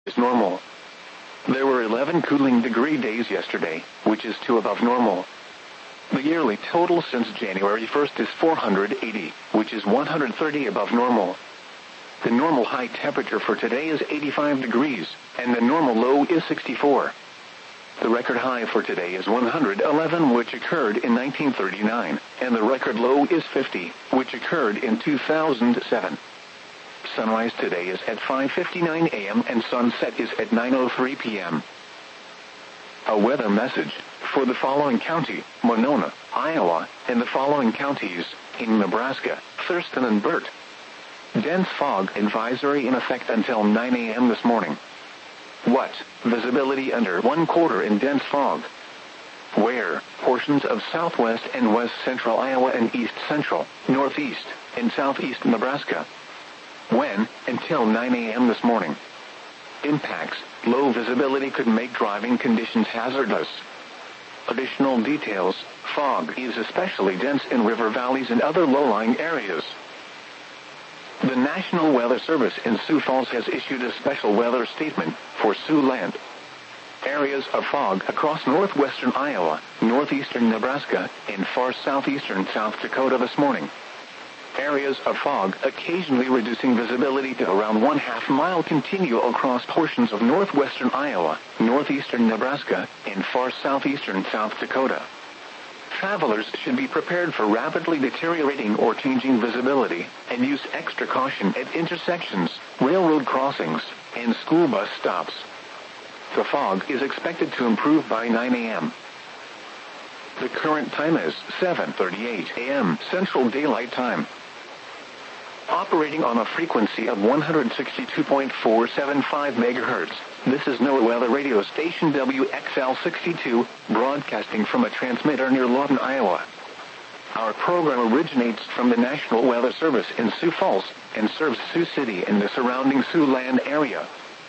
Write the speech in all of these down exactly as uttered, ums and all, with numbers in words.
is normal. There were eleven cooling degree days yesterday, which is two above normal. The yearly total since January first is four hundred eighty, which is one hundred thirty above normal. The normal high temperature for today is eighty-five degrees, and the normal low is sixty-four. The record high for today is one hundred eleven, which occurred in nineteen thirty-nine, and the record low is fifty, which occurred in two thousand seven. Sunrise today is at five fifty-nine a m and sunset is at nine oh three p m A weather message for the following county: Monona, Iowa, and the following counties in Nebraska: Thurston and Burt. Dense fog advisory in effect until nine a m this morning. What? Visibility under one quarter in dense fog. Where? Portions of southwest and west central Iowa and east central, northeast, and southeast Nebraska. When? Until nine a m this morning. Impacts: low visibility could make driving conditions hazardous. Additional details: fog is especially dense in river valleys and other low-lying areas. The National Weather Service in Sioux Falls has issued a special weather statement for Siouxland. Areas of fog across northwestern Iowa, northeastern Nebraska, and far southeastern South Dakota this morning. Areas of fog occasionally reducing visibility to around one half mile continue across portions of northwestern Iowa, northeastern Nebraska, and far southeastern South Dakota. Travelers should be prepared for rapidly deteriorating or changing visibility, and use extra caution at intersections, railroad crossings, and school bus stops. The fog is expected to improve by nine a m The current time is seven thirty-eight a m Central Daylight Time. Operating on a frequency of one hundred sixty-two point four seven five megahertz, this is NOAA Weather Radio Station W X L sixty-two, broadcasting from a transmitter near Lawton, Iowa. Our program originates from the National Weather Service in Sioux Falls, and serves Sioux City and the surrounding Siouxland area.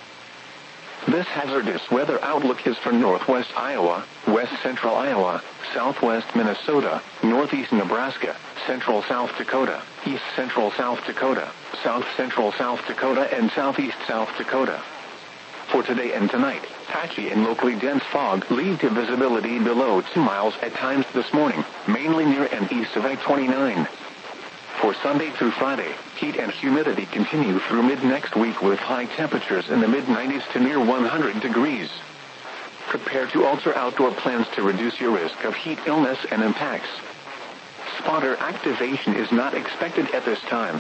This hazardous weather outlook is for northwest Iowa, west central Iowa, southwest Minnesota, northeast Nebraska, central South Dakota, east central South Dakota, south central South Dakota, and southeast South Dakota. For today and tonight, patchy and locally dense fog lead to visibility below two miles at times this morning, mainly near and east of I twenty-nine. For Sunday through Friday, heat and humidity continue through mid-next week with high temperatures in the mid-nineties to near one hundred degrees. Prepare to alter outdoor plans to reduce your risk of heat illness and impacts. Spotter activation is not expected at this time.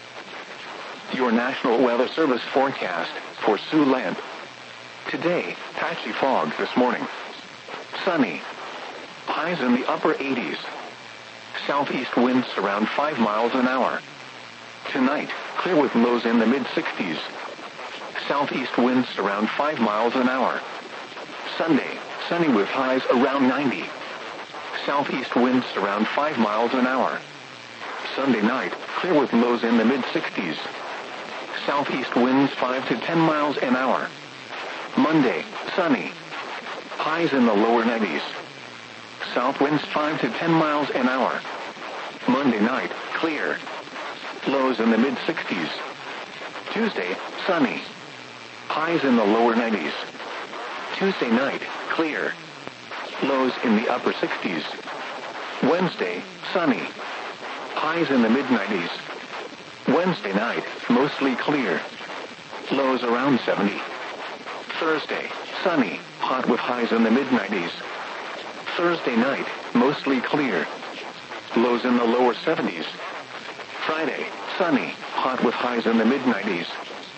Your National Weather Service forecast for Siouxland. Today, patchy fog this morning. Sunny. Highs in the upper eighties. Southeast winds around five miles an hour. Tonight, clear with lows in the mid-sixties. Southeast winds around five miles an hour. Sunday, sunny with highs around ninety. Southeast winds around five miles an hour. Sunday night, clear with lows in the mid-sixties. Southeast winds five to ten miles an hour. Monday, sunny. Highs in the lower nineties. South winds five to ten miles an hour. Monday night, clear. Lows in the mid-sixties. Tuesday, sunny. Highs in the lower nineties. Tuesday night, clear. Lows in the upper sixties. Wednesday, sunny. Highs in the mid-nineties. Wednesday night, mostly clear. Lows around seventy. Thursday, sunny, hot with highs in the mid-nineties. Thursday night, mostly clear. Lows in the lower seventies. Friday, sunny, hot with highs in the mid-nineties.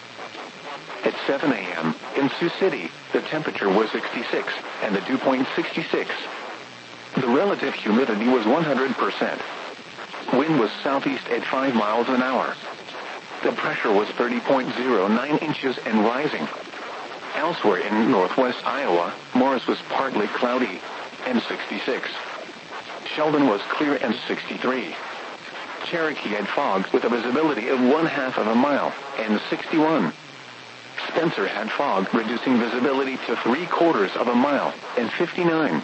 At seven a m in Sioux City, the temperature was sixty-six, and the dew point sixty-six. The relative humidity was one hundred percent. Wind was southeast at five miles an hour. The pressure was thirty point zero nine inches and rising. Elsewhere in northwest Iowa, Morris was partly cloudy, and sixty-six. Sheldon was clear and sixty-three. Cherokee had fog with a visibility of one half of a mile, and sixty-one. Spencer had fog reducing visibility to three quarters of a mile, and fifty-nine.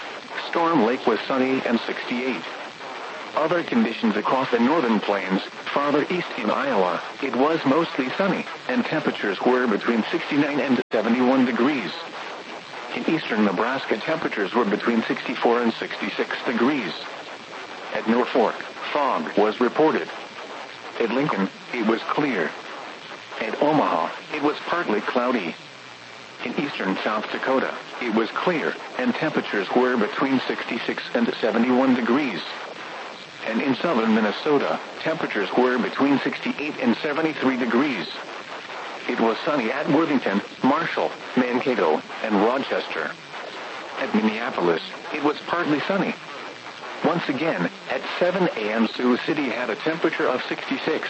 Storm Lake was sunny and sixty-eight. Other conditions across the northern plains, farther east in Iowa, it was mostly sunny, and temperatures were between sixty-nine and seventy-one degrees. In eastern Nebraska, temperatures were between sixty-four and sixty-six degrees. At Norfolk, fog was reported. At Lincoln, it was clear. At Omaha, it was partly cloudy. In eastern South Dakota, it was clear, and temperatures were between sixty-six and seventy-one degrees. And in southern Minnesota, temperatures were between sixty-eight and seventy-three degrees. It was sunny at Worthington, Marshall, Mankato, and Rochester. At Minneapolis, it was partly sunny. Once again, at seven a m Sioux City had a temperature of sixty-six.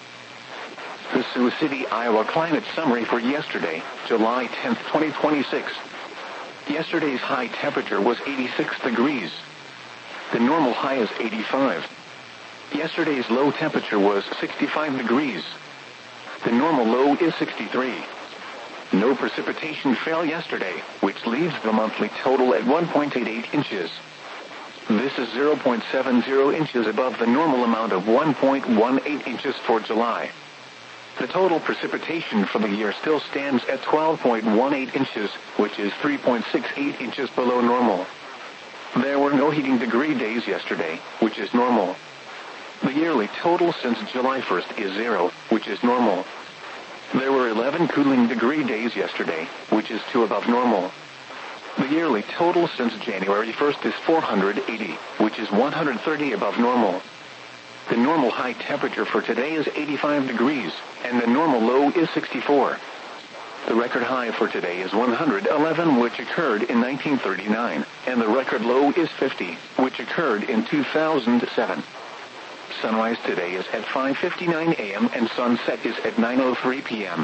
The Sioux City, Iowa climate summary for yesterday, July tenth, twenty twenty-six. Yesterday's high temperature was eighty-six degrees. The normal high is eighty-five. Yesterday's low temperature was sixty-five degrees. The normal low is sixty-three. No precipitation fell yesterday, which leaves the monthly total at one point eight eight inches. This is zero point seven zero inches above the normal amount of one point one eight inches for July. The total precipitation for the year still stands at twelve point one eight inches, which is three point six eight inches below normal. There were no heating degree days yesterday, which is normal. The yearly total since July first is zero, which is normal. There were eleven cooling degree days yesterday, which is two above normal. The yearly total since January first is four hundred eighty, which is one hundred thirty above normal. The normal high temperature for today is eighty-five degrees, and the normal low is sixty-four. The record high for today is one hundred eleven, which occurred in nineteen thirty-nine, and the record low is fifty, which occurred in two thousand seven. Sunrise today is at five fifty-nine a m and sunset is at nine oh three p m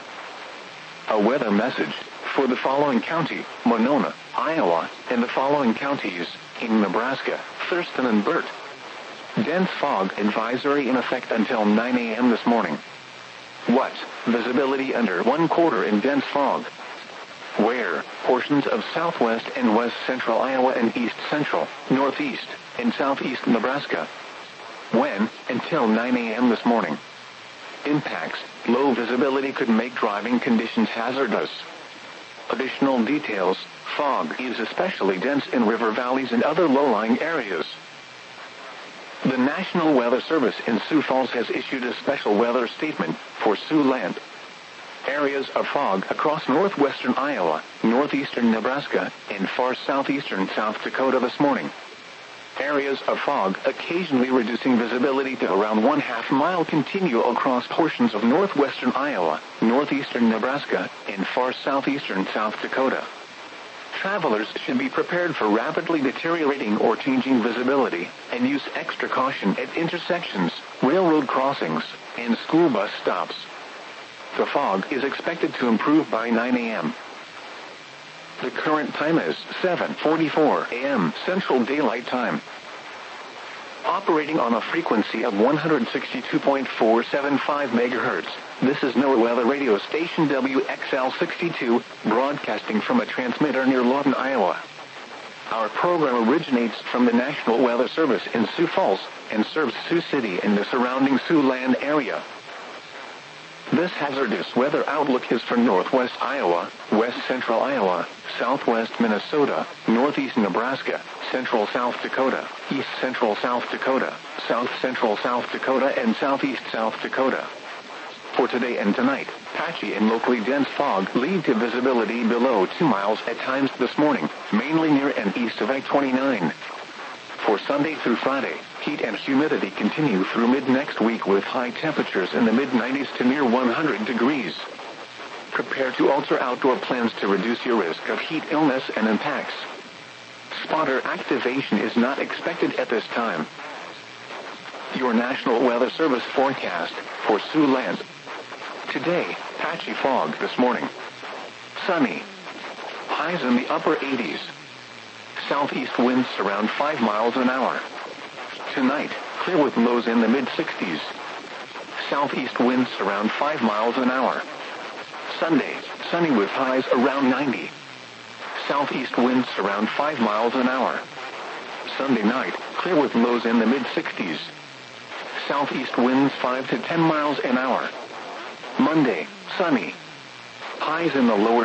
A weather message for the following county, Monona, Iowa, and the following counties, in Nebraska, Thurston and Burt. Dense fog advisory in effect until nine a m this morning. What? Visibility under one quarter in dense fog. Where? Portions of southwest and west central Iowa and east central, northeast, and southeast Nebraska. When? Until nine a m this morning. Impacts. Low visibility could make driving conditions hazardous. Additional details. Fog is especially dense in river valleys and other low-lying areas. The National Weather Service in Sioux Falls has issued a special weather statement for Siouxland. Areas of fog across northwestern Iowa, northeastern Nebraska, and far southeastern South Dakota this morning. Areas of fog occasionally reducing visibility to around one half mile continue across portions of northwestern Iowa, northeastern Nebraska, and far southeastern South Dakota. Travelers should be prepared for rapidly deteriorating or changing visibility, and use extra caution at intersections, railroad crossings, and school bus stops. The fog is expected to improve by nine a m The current time is seven forty-four a m Central Daylight Time. Operating on a frequency of one hundred sixty-two point four seven five megahertz, this is NOAA Weather Radio Station W X L sixty-two, broadcasting from a transmitter near Lawton, Iowa. Our program originates from the National Weather Service in Sioux Falls, and serves Sioux City and the surrounding Siouxland area. This hazardous weather outlook is for northwest Iowa, west central Iowa, southwest Minnesota, northeast Nebraska, central South Dakota, east central South Dakota, south central South Dakota, and southeast South Dakota. For today and tonight, patchy and locally dense fog lead to visibility below two miles at times this morning, mainly near and east of I twenty-nine. For Sunday through Friday, heat and humidity continue through mid-next week with high temperatures in the mid-nineties to near one hundred degrees. Prepare to alter outdoor plans to reduce your risk of heat illness and impacts. Spotter activation is not expected at this time. Your National Weather Service forecast for Siouxland. Today, patchy fog this morning. Sunny. Highs in the upper eighties. Southeast winds around five miles an hour. Tonight, clear with lows in the mid-sixties. Southeast winds around five miles an hour. Sunday, sunny with highs around ninety. Southeast winds around five miles an hour. Sunday night, clear with lows in the mid-sixties. southeast winds five to ten miles an hour. Monday, sunny. Highs in the lower